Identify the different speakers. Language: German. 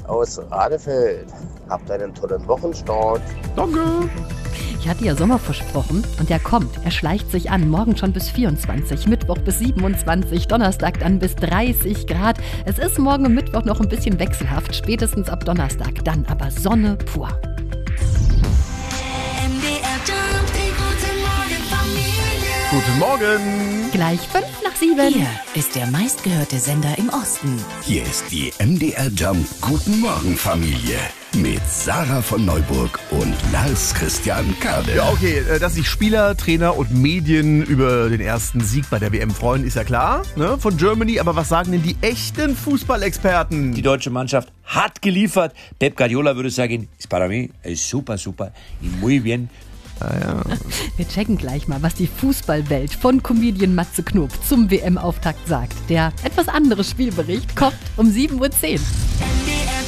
Speaker 1: aus Radefeld. Habt einen tollen Wochenstart.
Speaker 2: Danke.
Speaker 3: Ich hatte ja Sommer versprochen und der kommt. Er schleicht sich an. Morgen schon bis 24, Mittwoch bis 27, Donnerstag dann bis 30 Grad. Es ist morgen und Mittwoch noch ein bisschen wechselhaft, spätestens ab Donnerstag. Dann aber Sonne pur.
Speaker 2: Guten Morgen.
Speaker 3: Gleich 5:05.
Speaker 4: Hier ist der meistgehörte Sender im Osten.
Speaker 5: Hier ist die MDR Jump Guten Morgen Familie mit Sarah von Neuburg und Lars Christian Kade.
Speaker 2: Ja, okay, dass sich Spieler, Trainer und Medien über den ersten Sieg bei der WM freuen, ist ja klar, ne, von Germany. Aber was sagen denn die echten Fußballexperten?
Speaker 6: Die deutsche Mannschaft hat geliefert. Pep Guardiola würde sagen, ist para mí, es super, y muy bien.
Speaker 3: Wir checken gleich mal, was die Fußballwelt von Comedian Matze Knob zum WM-Auftakt sagt. Der etwas andere Spielbericht kommt um 7:10 Uhr.